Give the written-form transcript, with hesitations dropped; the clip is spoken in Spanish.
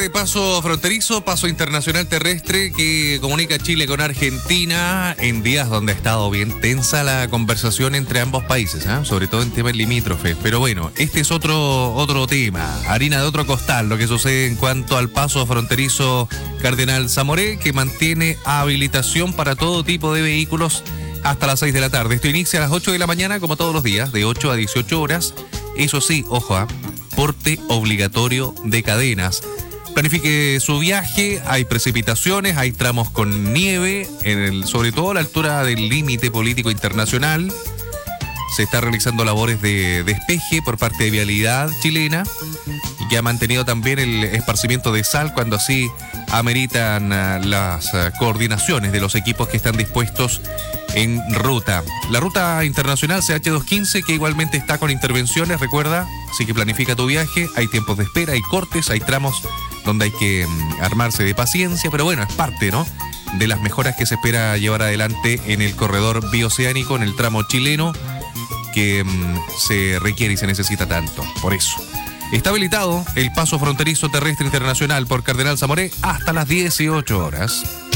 Paso fronterizo, paso internacional terrestre que comunica Chile con Argentina en días donde ha estado bien tensa la conversación entre ambos países, sobre todo en temas limítrofes. Pero bueno, este es otro tema, harina de otro costal, lo que sucede en cuanto al paso fronterizo Cardenal Zamoré, que mantiene habilitación para todo tipo de vehículos hasta las 6 de la tarde. Esto inicia a las 8 de la mañana, como todos los días, de 8 a 18 horas. Eso sí, ojo, porte obligatorio de cadenas. Planifique su viaje, hay precipitaciones, hay tramos con nieve, sobre todo a la altura del límite político internacional. Se está realizando labores de despeje por parte de Vialidad chilena y que ha mantenido también el esparcimiento de sal cuando así ameritan las coordinaciones de los equipos que están dispuestos en ruta. La ruta internacional CH215 que igualmente está con intervenciones, recuerda, así que planifica tu viaje, hay tiempos de espera, hay cortes, hay tramos donde hay que armarse de paciencia, pero bueno, es parte, ¿no?, de las mejoras que se espera llevar adelante en el corredor bioceánico, en el tramo chileno, que se requiere y se necesita tanto. Por eso, está habilitado el paso fronterizo terrestre internacional por Cardenal Zamoré hasta las 18 horas.